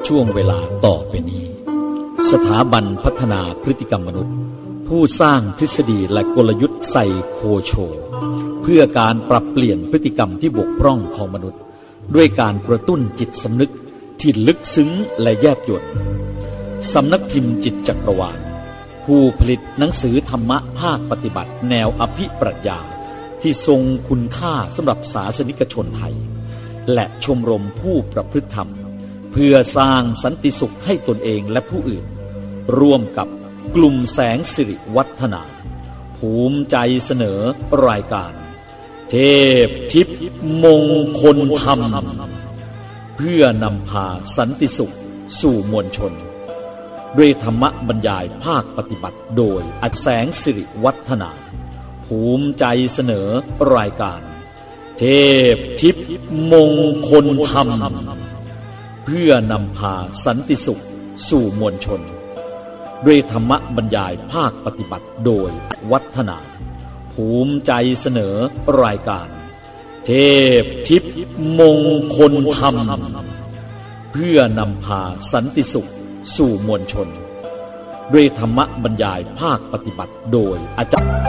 ช่วงเวลาต่อไปนี้สถาบันพัฒนาพฤติกรรมมนุษย์ผู้สร้างทฤษฎีและกลยุทธ์ไซโคโชเพื่อการปรับเปลี่ยนพฤติกรรมที่บกพร่องของมนุษย์ด้วยการกระตุ้นจิตสำนึกที่ลึกซึ้งและแยบยลสำนักพิมพ์จิตจักรวาลผู้ผลิตหนังสือธรรมะภาคปฏิบัติแนวอภิปรัชญาที่ทรงคุณค่าสำหรับศาสนิกชนไทยและชมรมผู้ประพฤติธรรมเพื่อสร้างสันติสุขให้ตนเองและผู้อื่นร่วมกับกลุ่มแสงสิริวัฒนาภูมิใจเสนอรายการเทพทิพย์มงคลธรรมเพื่อนำพาสันติสุขสู่มวลชนด้วยธรรมบรรยายภาคปฏิบัติโดยอักแสงสิริวัฒนาภูมิใจเสนอรายการเทพทิพย์มงคลธรรมเพื่อนำพาสันติสุขสู่มวลชนด้วยธรรมบรรยายภาคปฏิบัติโดยวัฒนาภูมิใจเสนอรายการเทพทิพย์มงคลธรรมเพื่อนำพาสันติสุขสู่มวลชนด้วยธรรมบรรยายภาคปฏิบัติโดยอาจารย์